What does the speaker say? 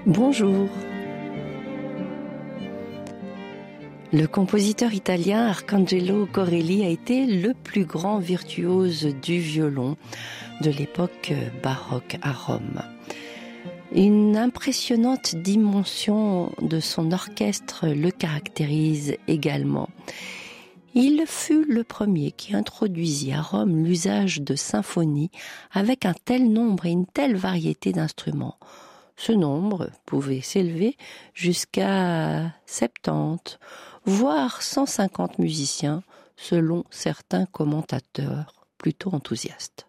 Bonjour. Le compositeur italien Arcangelo Corelli a été le plus grand virtuose du violon de l'époque baroque à Rome. Une impressionnante dimension de son orchestre le caractérise également. Il fut le premier qui introduisit à Rome l'usage de symphonies avec un tel nombre et une telle variété d'instruments. Ce nombre pouvait s'élever jusqu'à 70, voire 150 musiciens, selon certains commentateurs plutôt enthousiastes.